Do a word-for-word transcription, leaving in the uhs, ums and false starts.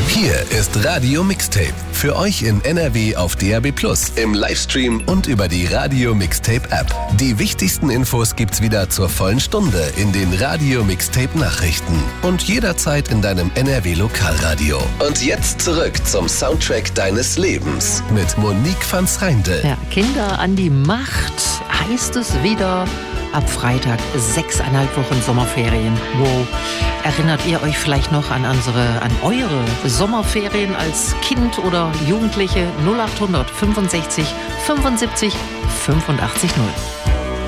Hier ist Radio Mixtape. Für euch in N R W auf D A B plus, im Livestream und über die Radio Mixtape App. Die wichtigsten Infos gibt's wieder zur vollen Stunde in den Radio Mixtape Nachrichten und jederzeit in deinem N R W Lokalradio. Und jetzt zurück zum Soundtrack deines Lebens mit Monique van S'Reindl. Ja, Kinder an die Macht heißt es wieder. Ab Freitag sechseinhalb Wochen Sommerferien. Wow. Erinnert ihr euch vielleicht noch an unsere, an eure Sommerferien als Kind oder Jugendliche? null acht hundert fünfundsechzig fünfundsiebzig fünfundachtzig null.